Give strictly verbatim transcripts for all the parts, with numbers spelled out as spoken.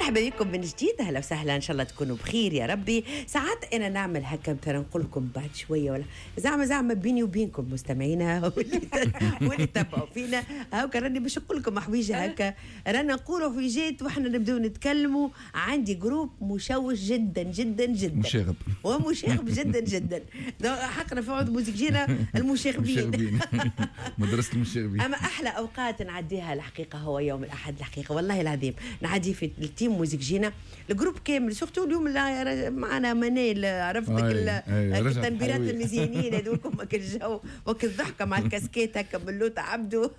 مرحبا بكم من جديد. اهلا وسهلا، ان شاء الله تكونوا بخير يا ربي. ساعات انا نعمل هكا مثلا نقول لكم بعد شويه ولا زعما زعما بيني وبينكم مستمعينا واللي تبعوا فينا هاكا راني باش نقول لكم حويجه هكا رانا نقولوا حويجات واحنا نبداو نتكلموا. عندي جروب مشوش جدا جدا جدا مشاغب ومشاغب جدا جدا حقنا في عود موسيقى جينا المشاغبين مدرسه المشاغبين. اما احلى اوقات نعديها الحقيقه هو يوم الاحد الحقيقه والله العظيم. نعدي في التيم موسيقى جينا الجروب كامل سورتو اليوم معنا منال عرفتك التنبيرات المزيانين هذوكم وك الجو وك الضحكه مع الكاسكيت هكا باللوطه عبدو.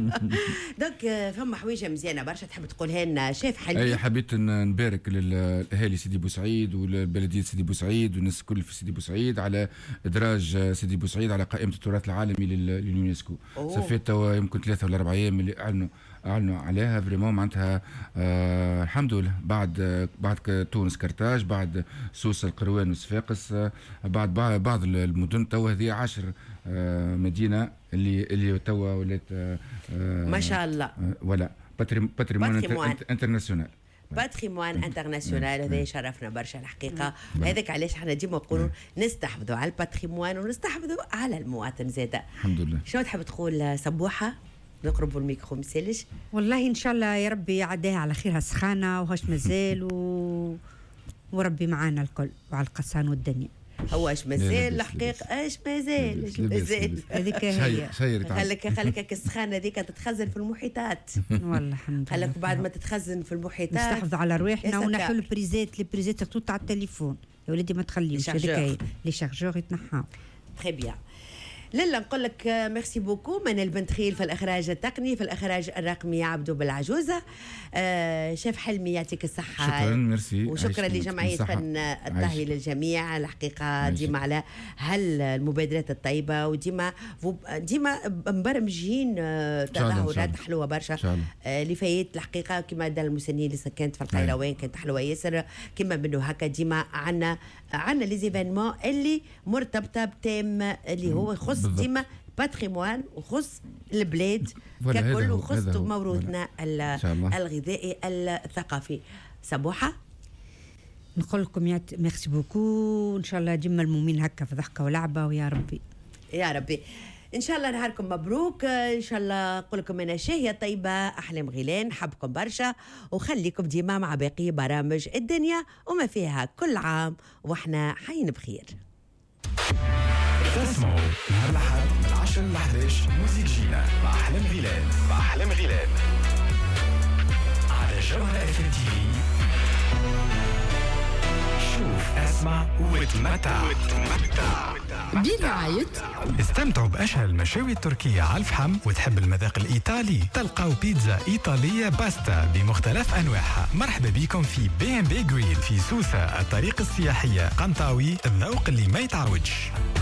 دونك فما حويجه مزيانه برشا تحب تقولها لنا شاف حلمي. اي حبيت نبارك للاهالي سيدي بوسعيد والبلديه سيدي بوسعيد والناس الكل في سيدي بوسعيد على ادراج سيدي بوسعيد على قائمه التراث العالمي لليونسكو. صفيت توا يمكن ثلاثه ولا اربع ايام اللي اعلنوا اعلنوا عليها فريمون معناتها آه الحمد لله. بعد آه بعد تونس كرتاج، بعد سوسه القروان وصفاقس، آه بعد بعض المدن توا هذه عشر آه مدينه اللي اللي توا ولات آه ما شاء الله آه ولا باتريمون انترناسيونال باتريمون انترناسيونال. هذا يشرفنا برشا الحقيقه. هذاك علاش احنا ديما نقولوا نستحفظوا على الباتريمون ونستحفظوا على المواطن زاده. الحمد لله. شنو تحب تقول سبوحه؟ نقربوا الميكرو مسالش. والله ان شاء الله يا ربي يعديها على خيرها سخانه وهاش مازال و... وربي معانا الكل وعلى القصان والدنيا. هو اش مازال الحقيقه اش مازال اش مازال هذيك هي. خليك خليك السخانه هذيك تتخزن في المحيطات. والله الحمد لله. خليك بعد ما تتخزن في المحيطات نستحفظ على رواحنا ونحل البريزات لي بريزات تحطوا على التليفون يا ولدي ما تخليوش هذيك هي لي شارجور يتنحاو. تري بيان. لالا نقول لك ميرسي بوكو. منال بنت خيل في الإخراج التقني، في الإخراج الرقمي عبدو بالعجوزة. آه شاف حلمي يعطيك الصحة. شكرا ميرسي. وشكرا لجمعية فن الطهي للجميع الحقيقة. ديما على هالمبادرات الطيبة وديما ديما مبرمجين تظاهرات حلوة برشا. آه اللي فايت الحقيقة كما دار المسنين اللي كانت في القيروان كانت حلوة ياسر. كما منه هكا ديما عنا عنا لي زيفينمون اللي مرتبطة بتام اللي هو يخص ديما باتريموان وخص البلاد ككل وخص موروثنا الغذائي الثقافي. سبوحة نقول لكم يا ميرسي بوكو. ان شاء الله ديما المؤمن هكا في ضحكه ولعبه ويا ربي يا ربي. ان شاء الله نهاركم مبروك. ان شاء الله نقول لكم انا شهيه طيبه احلام غيلان حبكم برشا وخليكم ديما مع باقي برامج الدنيا وما فيها كل عام واحنا حيين بخير. تسمعوا نهار الأحد من عشرة ل إحدى عشر موسيقى جينا مع أحلام غيلان مع أحلام غيلان على جوهرة اف ام تي في. شوف اسمع وتمتع برعاية استمتعوا بأشهر المشاوي التركية على الفحم. وتحب المذاق الإيطالي تلقاو بيتزا إيطالية باستا بمختلف أنواعها. مرحبا بكم في بي ام بي جريل في سوسة الطريق السياحية قنطاوي، الذوق اللي ما يتعوجش.